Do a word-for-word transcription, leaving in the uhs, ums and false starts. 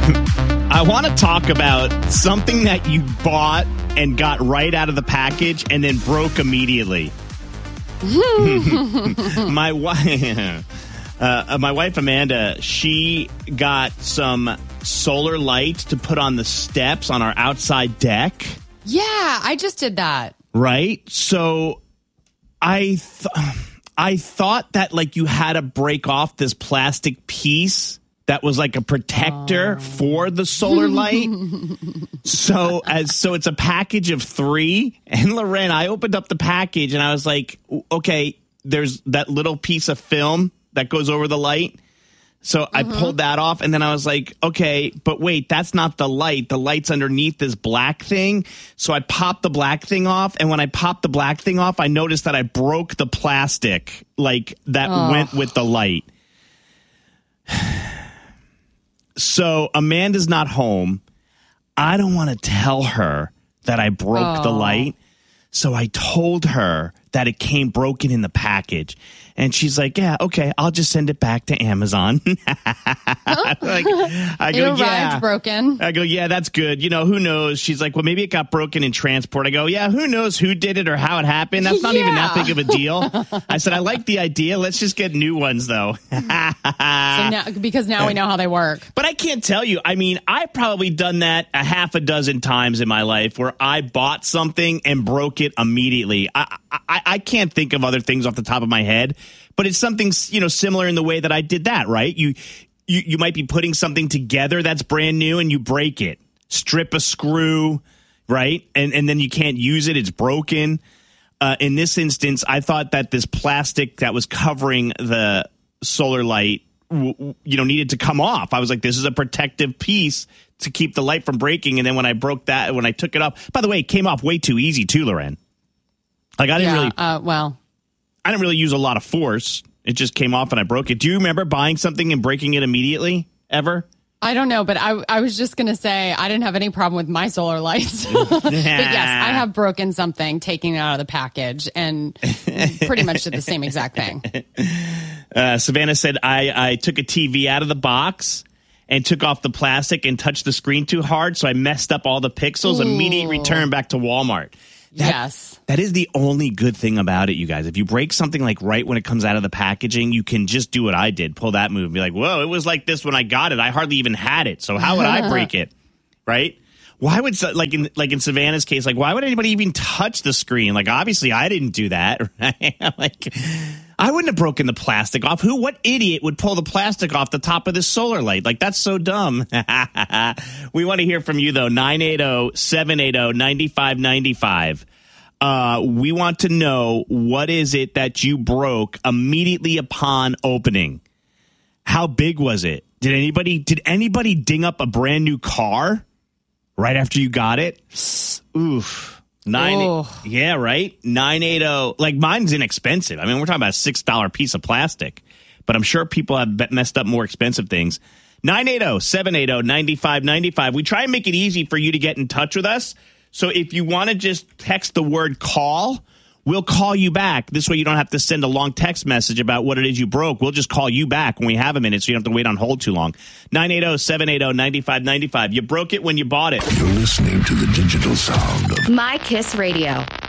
I want to talk about something that you bought and got right out of the package and then broke immediately. my wife, uh, my wife Amanda, she got some solar lights to put on the steps on our outside deck. Yeah, I just did that. Right? So I th- I thought that like you had to break off this plastic piece that was like a protector oh. for the solar light. so as so it's a package of three. And Loren, I opened up the package and I was like, okay, there's that little piece of film that goes over the light. So mm-hmm. I pulled that off and then I was like, okay, but wait, that's not the light. The light's underneath this black thing. So I popped the black thing off. And when I popped the black thing off, I noticed that I broke the plastic like that oh. went with the light. So Amanda's not home. I don't want to tell her that I broke oh. the light. So I told her that it came broken in the package. And she's like, yeah, okay, I'll just send it back to Amazon. like, I it go, arrived yeah. broken. I go, yeah, that's good. You know, who knows? She's like, well, maybe it got broken in transport. I go, yeah, who knows who did it or how it happened? That's not yeah. even that big of a deal. I said, I like the idea. Let's just get new ones, though. so now, because now we know how they work. But I can't tell you. I mean, I've probably done that a half a dozen times in my life where I bought something and broke it immediately. I, I, I can't think of other things off the top of my head. But it's something, you know, similar in the way that I did that, right? You, you you might be putting something together that's brand new and you break it. Strip a screw, right? And and then you can't use it. It's broken. Uh, in this instance, I thought that this plastic that was covering the solar light, w- w- you know, needed to come off. I was like, this is a protective piece to keep the light from breaking. And then when I broke that, when I took it off, by the way, it came off way too easy too, Loren. Like I didn't yeah, really. Uh, well. I didn't really use a lot of force. It just came off and I broke it. Do you remember buying something and breaking it immediately, ever? I don't know, but I I was just going to say I didn't have any problem with my solar lights. But yes, I have broken something, taking it out of the package, and pretty much did the same exact thing. Uh, Savannah said, I, I took a T V out of the box and took off the plastic and touched the screen too hard, so I messed up all the pixels. Ooh. Immediate return back to Walmart. That, yes. That is the only good thing about it, you guys. If you break something like right when it comes out of the packaging, you can just do what I did. Pull that move and be like, whoa, it was like this when I got it. I hardly even had it. So how would I break it? Right? Why would, like in like in Savannah's case, like why would anybody even touch the screen? Like obviously I didn't do that. Right? Like I wouldn't have broken the plastic off. Who, what idiot would pull the plastic off the top of this solar light? Like that's so dumb. We want to hear from you though. nine eight zero, seven eight zero, nine five nine five. Uh, we want to know, what is it that you broke immediately upon opening? How big was it? Did anybody did anybody ding up a brand new car right after you got it? Oof. Nine. Oh. Yeah, right. nine eight zero. Like mine's inexpensive. I mean, we're talking about a six dollar piece of plastic, but I'm sure people have messed up more expensive things. nine eight zero, seven eight zero, nine five nine five. We try and make it easy for you to get in touch with us. So if you want to just text the word call, we'll call you back. This way you don't have to send a long text message about what it is you broke. We'll just call you back when we have a minute so you don't have to wait on hold too long. nine eight zero, seven eight zero, nine five nine five. You broke it when you bought it. You're listening to the digital sound of My Kiss Radio.